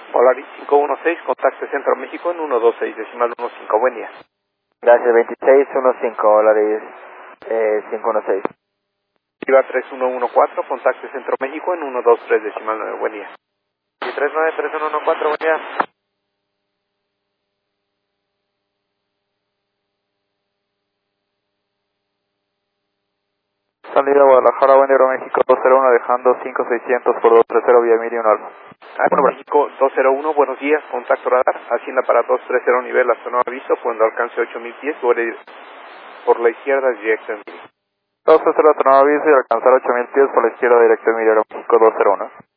Polaris 516, contacte Centro México en 126 decimal 15. Buen día. Gracias, 2615, Polaris 516. Viva 3114, contacte Centro México en 123 decimal 9. Buen día. 393114, buen día. Salida Guadalajara, buen día, México 201, dejando 5600 por 230 vía Miriam Alfa. México 201, buenos días, contacto radar, Hacienda para 230 nivel hasta nuevo aviso, cuando alcance 8000 pies, por la izquierda directo en Miriam. 230 hasta nuevo aviso y alcanzar 8000 pies por la izquierda directo en Miriam, México 201.